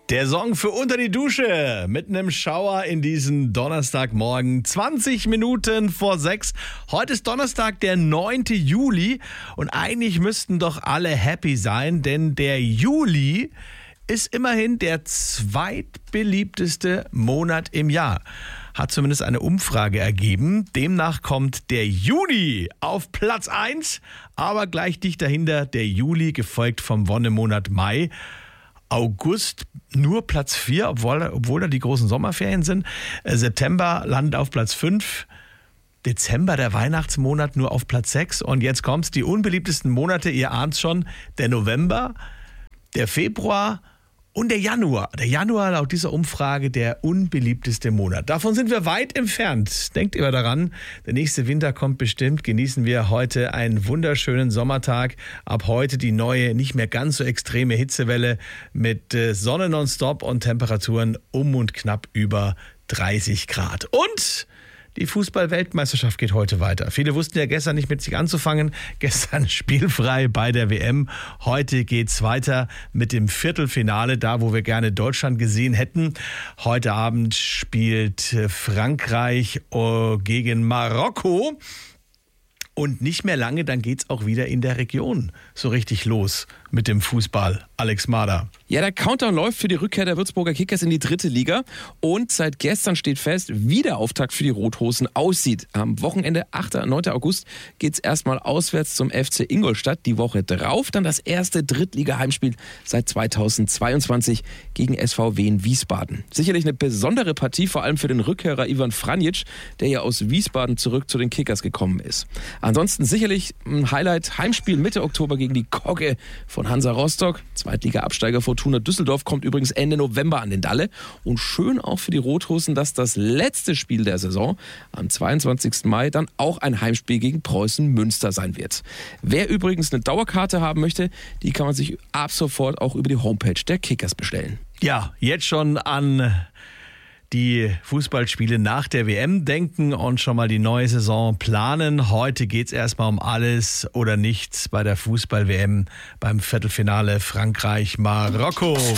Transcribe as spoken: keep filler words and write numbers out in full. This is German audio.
Der Song für unter die Dusche mit einem Schauer in diesen Donnerstagmorgen, zwanzig Minuten vor sechs. Heute ist Donnerstag, der neunte Juli und eigentlich müssten doch alle happy sein, denn der Juli ist immerhin der zweitbeliebteste Monat im Jahr. Hat zumindest eine Umfrage ergeben. Demnach kommt der Juni auf Platz eins, aber gleich dicht dahinter der Juli, gefolgt vom Wonnemonat Mai. August nur Platz vier, obwohl, obwohl da die großen Sommerferien sind. September landet auf Platz fünf. Dezember, der Weihnachtsmonat, nur auf Platz sechs. Und jetzt kommt's, die unbeliebtesten Monate, ihr ahnt's schon, der November, der Februar und der Januar. Der Januar laut dieser Umfrage der unbeliebteste Monat. Davon sind wir weit entfernt. Denkt immer daran, der nächste Winter kommt bestimmt. Genießen wir heute einen wunderschönen Sommertag. Ab heute die neue, nicht mehr ganz so extreme Hitzewelle mit Sonne nonstop und Temperaturen um und knapp über dreißig Grad. Und die Fußball-Weltmeisterschaft geht heute weiter. Viele wussten ja gestern nicht mit sich anzufangen. Gestern spielfrei bei der W M. Heute geht's weiter mit dem Viertelfinale, da wo wir gerne Deutschland gesehen hätten. Heute Abend spielt Frankreich gegen Marokko. Und nicht mehr lange, dann geht's auch wieder in der Region so richtig los mit dem Fußball. Alex Mader. Ja, der Countdown läuft für die Rückkehr der Würzburger Kickers in die dritte Liga. Und seit gestern steht fest, wie der Auftakt für die Rothosen aussieht. Am Wochenende, achter neunter August, geht's erstmal auswärts zum F C Ingolstadt. Die Woche drauf dann das erste Drittliga-Heimspiel seit zweitausendzweiundzwanzig gegen S V W in Wiesbaden. Sicherlich eine besondere Partie, vor allem für den Rückkehrer Ivan Franjic, der ja aus Wiesbaden zurück zu den Kickers gekommen ist. Ansonsten sicherlich ein Highlight, Heimspiel Mitte Oktober gegen die Kogge von Hansa Rostock. Zweitliga-Absteiger Fortuna Düsseldorf kommt übrigens Ende November an den Dalle. Und schön auch für die Rothosen, dass das letzte Spiel der Saison am zweiundzwanzigsten Mai dann auch ein Heimspiel gegen Preußen Münster sein wird. Wer übrigens eine Dauerkarte haben möchte, die kann man sich ab sofort auch über die Homepage der Kickers bestellen. Ja, jetzt schon an die Fußballspiele nach der W M denken und schon mal die neue Saison planen. Heute geht's erstmal um alles oder nichts bei der Fußball-W M beim Viertelfinale Frankreich-Marokko.